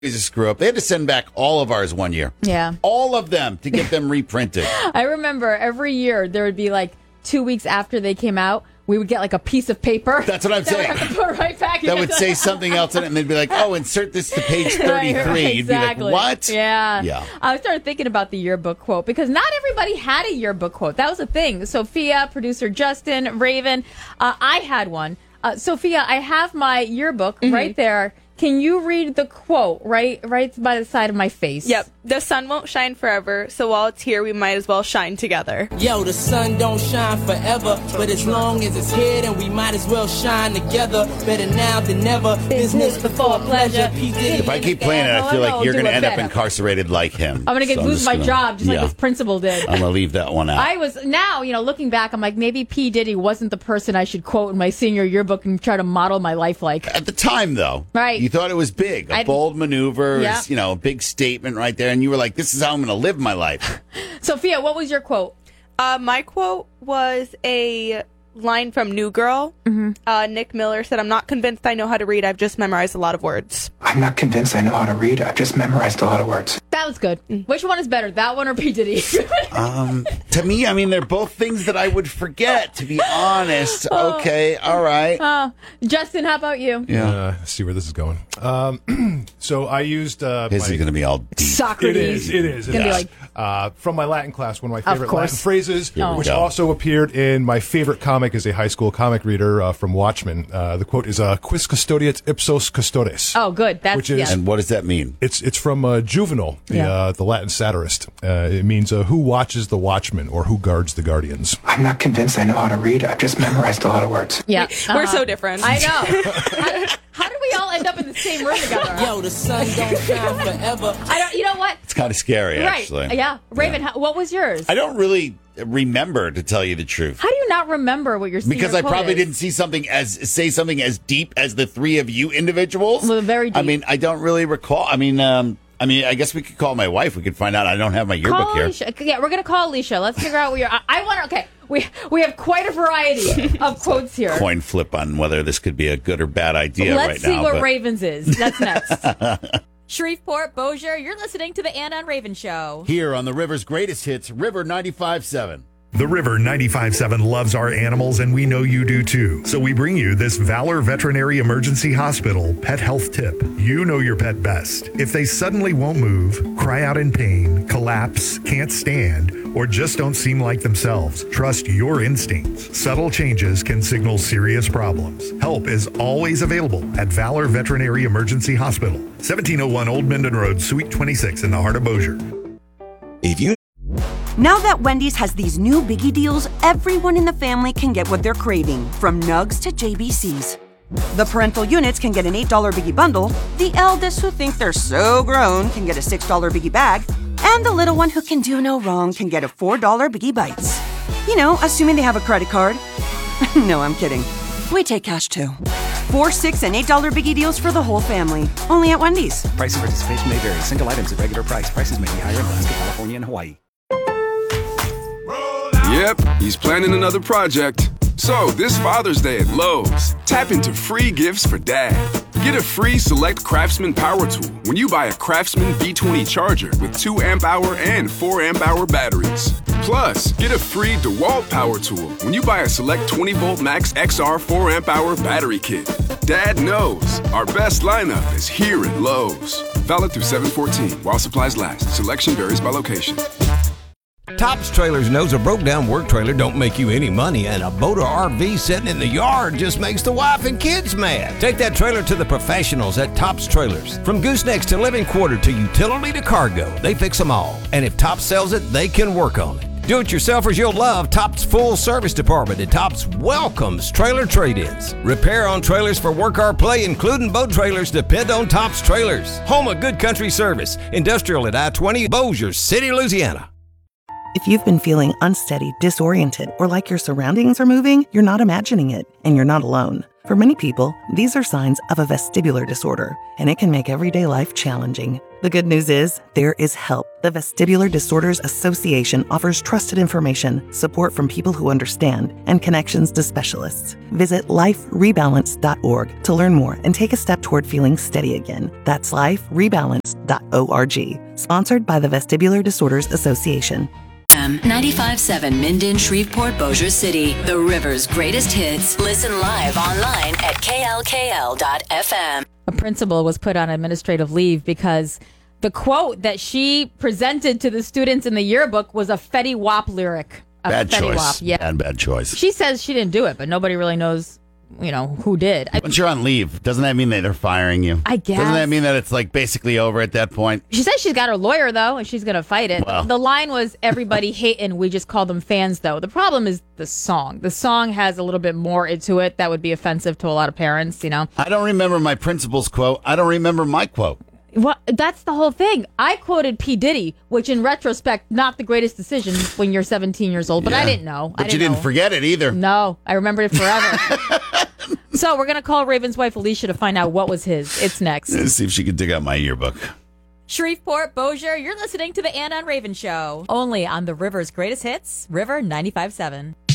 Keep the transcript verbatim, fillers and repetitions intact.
is a screw up. They had to send back all of ours one year. Yeah. All of them to get them reprinted. I remember every year there would be like two weeks after they came out, we would get like a piece of paper. That's what I'm that saying. Would have to put right back that would say something else in it, and they'd be like, oh, insert this to page thirty-three. Right, right, You'd be exactly. like, what? Yeah. Yeah. I started thinking about the yearbook quote because not everybody had a yearbook quote. That was the thing. Sophia, producer Justin, Raven, uh, I had one. Uh, Sophia, I have my yearbook mm-hmm. right there. Can you read the quote right right by the side of my face? Yep. The sun won't shine forever, so while it's here, we might as well shine together. Yo, the sun don't shine forever, but as long as it's here, then we might as well shine together. Better now than never. Business before pleasure. If I keep playing it, I feel like you're going to end up incarcerated like him. I'm going to get so lose my gonna, job just yeah. like this principal did. I'm going to leave that one out. I was, now, you know, looking back, I'm like, maybe P. Diddy wasn't the person I should quote in my senior yearbook and try to model my life like. At the time, though. Right. You thought it was big. A I, bold maneuver. Yeah. Was, you know, a big statement right there. And you were like, this is how I'm going to live my life. Sophia, what was your quote? Uh, my quote was a line from New Girl. Mm-hmm. Uh, Nick Miller said, I'm not convinced I know how to read. I've just memorized a lot of words. I'm not convinced I know how to read. I've just memorized a lot of words. That was good. Which one is better, that one or P. Diddy? um, to me, I mean, they're both things that I would forget, to be honest. Okay, all right. Uh, Justin, how about you? Yeah. Uh, let's see where this is going. Um, so I used... Uh, this my, is going to be all deep. Socrates. It is, it is. It it's is. Like, uh, from my Latin class, one of my favorite of Latin phrases, oh. which also appeared in my favorite comic as a high school comic reader uh, from Watchmen. Uh, the quote is, uh, Quis custodiet ipsos custodes. Oh, good. That's, which is, yeah. And what does that mean? It's it's from uh, Juvenal, the, yeah. uh, the Latin satirist. Uh, it means uh, who watches the watchmen or who guards the guardians. I'm not convinced I know how to read. I've just memorized a lot of words. Yeah. Uh-huh. We're so different. I know. how, how did we all end up in the same room together? Yo, the sun don't shine forever. I don't, you know what? It's kind of scary, right. actually. Yeah. Raven, yeah. How, what was yours? I don't really remember, to tell you the truth. How do you not remember what your senior Because I quote probably is? didn't see something as say something as deep as the three of you individuals. Well, very deep. I mean, I don't really recall. I mean, um, I mean, I guess we could call my wife. We could find out. I don't have my yearbook call here. Alicia. Yeah, we're gonna call Alicia. Let's figure out what you're. I, I want to. Okay, we we have quite a variety of quotes here. Coin flip on whether this could be a good or bad idea Let's right see now. what but... Ravens is. That's next. Shreveport, Bossier, you're listening to the Anna and Raven Show. Here on the River's Greatest Hits, River ninety-five point seven. The River ninety-five point seven loves our animals, and we know you do too. So we bring you this Valor Veterinary Emergency Hospital pet health tip. You know your pet best. If they suddenly won't move, cry out in pain, collapse, can't stand, or just don't seem like themselves, trust your instincts. Subtle changes can signal serious problems. Help is always available at Valor Veterinary Emergency Hospital, seventeen oh one Old Minden Road, Suite twenty-six in the heart of Bossier. If you Now that Wendy's has these new biggie deals, everyone in the family can get what they're craving, from nugs to J B Cs. The parental units can get an eight dollar biggie bundle, the eldest who think they're so grown can get a six dollar biggie bag, and the little one who can do no wrong can get a four dollar biggie bites. You know, assuming they have a credit card. No, I'm kidding. We take cash too. Four, six, and eight dollar biggie deals for the whole family. Only at Wendy's. Price and participation may vary. Single items at regular price. Prices may be higher in Alaska, California, and Hawaii. Yep, he's planning another project. So, this Father's Day at Lowe's, tap into free gifts for Dad. Get a free Select Craftsman power tool when you buy a Craftsman B twenty charger with two amp hour and four amp hour batteries. Plus, get a free DeWalt power tool when you buy a Select twenty volt Max X R four amp hour battery kit. Dad knows our best lineup is here at Lowe's. Valid through seven fourteen while supplies last. Selection varies by location. Tops Trailers knows a broke-down work trailer don't make you any money, and a boat or R V sitting in the yard just makes the wife and kids mad. Take that trailer to the professionals at Tops Trailers. From goosenecks to living quarter to utility to cargo, they fix them all. And if Tops sells it, they can work on it. Do-it-yourselfers you'll love Tops Full Service Department, and Tops welcomes trailer trade-ins. Repair on trailers for work or play, including boat trailers, depend on Tops Trailers. Home of good country service. Industrial at I twenty, Bossier City, Louisiana. If you've been feeling unsteady, disoriented, or like your surroundings are moving, you're not imagining it, and you're not alone. For many people, these are signs of a vestibular disorder, and it can make everyday life challenging. The good news is, there is help. The Vestibular Disorders Association offers trusted information, support from people who understand, and connections to specialists. Visit life rebalance dot org to learn more and take a step toward feeling steady again. That's life rebalance dot org. Sponsored by the Vestibular Disorders Association. ninety-five point seven Minden, Shreveport, Bossier City. The River's greatest hits. Listen live online at K L K L dot F M. A principal was put on administrative leave because the quote that she presented to the students in the yearbook was a Fetty Wap lyric. A Bad Fetty choice. Wap, yeah. Bad, bad choice. She says she didn't do it, but nobody really knows, you know, who did. I, Once you're on leave, doesn't that mean that they're firing you? I guess. Doesn't that mean that it's like basically over at that point? She says she's got her lawyer, though, and she's going to fight it. Well. The line was, everybody hating, we just call them fans, though. The problem is the song. The song has a little bit more into it that would be offensive to a lot of parents, you know. I don't remember my principal's quote. I don't remember my quote. Well, that's the whole thing. I quoted P. Diddy, which in retrospect, not the greatest decision when you're seventeen years old, but Yeah. I didn't know. But I didn't you didn't know. forget it either. No, I remembered it forever. So we're going to call Raven's wife, Alicia, to find out what was his. It's next. Let's see if she can dig out my yearbook. Shreveport, Bossier, you're listening to the Anna and Raven Show. Only on the River's greatest hits, River ninety-five point seven.